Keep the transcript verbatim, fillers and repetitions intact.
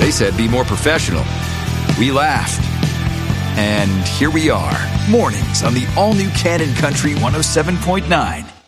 They said be more professional. We laughed. And here we are, mornings on the all-new Cannon Country one oh seven point nine.